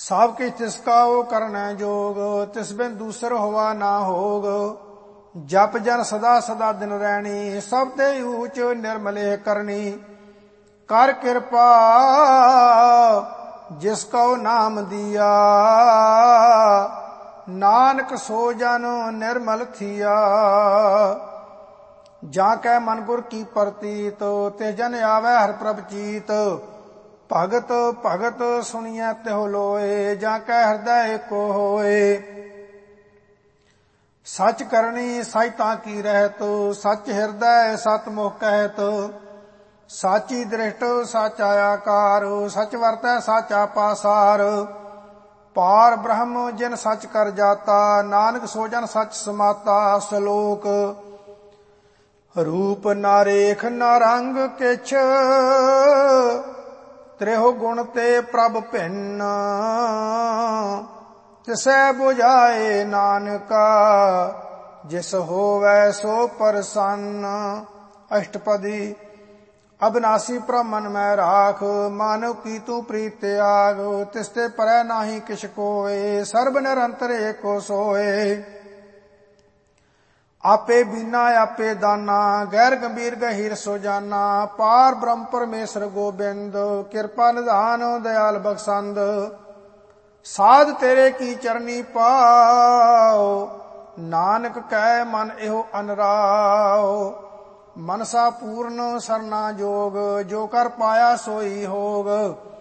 ਸਭ ਕਿਛ ਤਿਸਕਾ ਉਹ ਕਰਨੈ ਜੋਗ, ਤਿਸ ਬਿਨ ਦੂਸਰ ਹੋਵਾ ਨਾ ਹੋਗ। ਜਪ ਜਨ ਸਦਾ ਸਦਾ ਦਿਨ ਰਹਿਣੀ, ਸਭ ਤੇ ਊਚ ਨਿਰਮਲੇ ਕਰਨੀ। ਕਰ ਕਿਰਪਾ ਜਿਸ ਕਉ ਨਾਮ ਦਿਆ, ਨਾਨਕ ਸੋ ਜਨ ਨਿਰਮਲ ਥੀਆ। ਜਾਂ ਕੈ ਮਨ ਗੁਰ ਕੀ ਪ੍ਰਤੀਤ, ਤੇ ਜਨ ਆਵੈ ਹਰਿ ਪ੍ਰਭ ਚੀਤ। ਭਗਤ ਭਗਤ ਸੁਣੀਐ ਤਿਹੁ ਲੋਏ, ਜਾਂ ਕੈ ਹਿਰਦੈ ਏਕੋ ਹੋਏ। ਸਚ ਕਰਨੀ ਸਚ ਤਾਂ ਕੀ ਰਹਿਤ, ਸਚ ਹਿਰਦੈ ਸਤ ਮੁਖ ਕਹਿਤ। ਸਾਚੀ ਦ੍ਰਿਸ਼ਟ ਸਾਚਾ ਆਕਾਰ, ਸਚ ਵਰਤੈ ਸਾਚਾ ਪਾਸਾਰ। ਪਾਰ ਬ੍ਰਹਮ ਜਿਨ ਸਚ ਕਰ ਜਾਤਾ, ਨਾਨਕ ਸੋ ਜਨ ਸਚ ਸਮਾਤਾ। ਸ਼ਲੋਕ। ਰੂਪ ਨਾ ਰੇਖ ਨਾ ਰੰਗ ਕਿਛ, ਤ੍ਰਿਹੁ ਗੁਣ ਤੇ ਪ੍ਰਭ ਭਿੰਨ। ਤਿਸੈ ਬੁਝਾਏ ਨਾਨਕਾ, ਜਿਸ ਹੋਵੈ ਸੋ ਪ੍ਰਸੰਨ। ਅਸ਼ਟਪਦੀ। ਅਬਿਨਾਸੀ ਪ੍ਰਭ ਮਨ ਮੈਂ ਰਾਖ, ਮਾਨਵ ਕੀ ਤੂੰ ਪ੍ਰੀਤ ਤਿਆਗ। ਤਿਸ ਤੇ ਪਰੈ ਨਾਹੀ ਕਿਛ ਕੋਇ, ਸਰਬ ਨਿਰੰਤਰ ਏਕੋ ਸੋਏ। ਆਪੇ ਬੀਨਾ ਆਪੇ ਦਾਨਾ, ਗੈਰ ਗੰਭੀਰ ਗਹੀਰ ਸੋ ਜਾਨਾ। ਪਾਰ ਬ੍ਰਹਮ ਪਰਮੇਸ਼ਰ ਗੋਬਿੰਦ, ਕਿਰਪਾ ਨਿਧਾਨ ਦਇਆਲ ਬਖਸ਼ੰਦ। ਸਾਧ ਤੇਰੇ ਕੀ ਚਰਨੀ ਪਾਉ, ਨਾਨਕ ਕੈ ਮਨ ਇਹੋ ਅਨਰਾਉ। ਮਨਸਾ ਪੂਰਨ ਸਰਨਾ ਜੋਗ, ਜੋ ਕਰ ਪਾਇਆ ਸੋਈ ਹੋਗ।